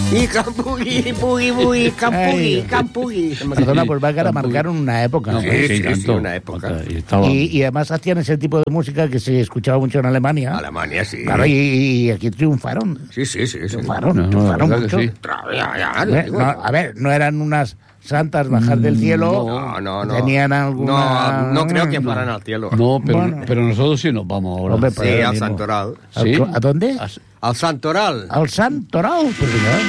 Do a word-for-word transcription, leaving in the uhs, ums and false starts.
I que pugui, pugui, pugui, que pugui, que pugui. Perdona, pues Bácara marcaron una época. No, sí, sí, sí, sí, una época. Y, estaba... y, y además hacían ese tipo de música que se escuchaba mucho en Alemania. Alemania, sí. Claro, y, y aquí triunfaron. Sí, sí, sí. sí. Triunfaron, No, triunfaron no, mucho. sí. Ya, ya, A ver, no, a ver, no eran unas santas bajar del cielo. No, no, no. Tenían alguna... No, no creo que fueran al cielo. No, pero, Bueno. pero nosotros sí nos vamos ahora. Hombre, Sí, pues, al mismo. Santoral. ¿Sí? ¿A dónde? A- Al Santoral. Al Santoral. Pues, venga.